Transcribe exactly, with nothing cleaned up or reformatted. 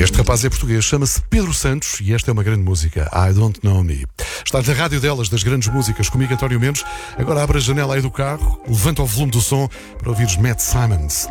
Este rapaz é português, chama-se Pedro Santos e esta é uma grande música, I Don't Know Me. Está na rádio delas, das grandes músicas, comigo António Mendes. Agora abre a janela aí do carro, levanta o volume do som para ouvires Matt Simons.